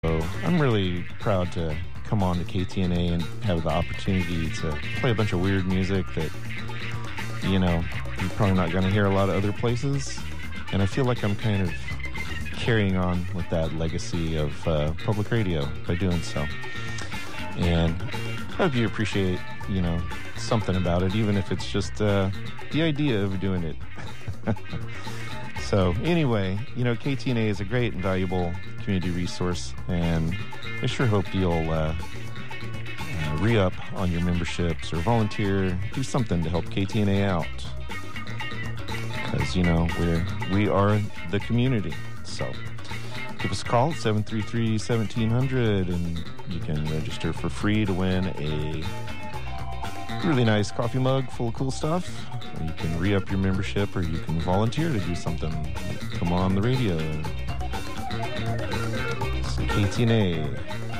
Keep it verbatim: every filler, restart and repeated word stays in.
So I'm really proud to come on to K T N A and have the opportunity to play a bunch of weird music that, you know, you're probably not going to hear a lot of other places. And I feel like I'm kind of carrying on with that legacy of uh, public radio by doing so. And I hope you appreciate, you know, something about it, even if it's just uh, the idea of doing it. So anyway, you know, K T N A is a great and valuable community resource, and I sure hope you'll uh, uh, re-up on your memberships or volunteer, do something to help K T N A out. Because, you know, we're, we are the community. So give us a call at seven three three, one seven zero zero, and you can register for free to win a really nice coffee mug full of cool stuff. You can re-up your membership, or you can volunteer to do something. Come on the radio. It's K T N A.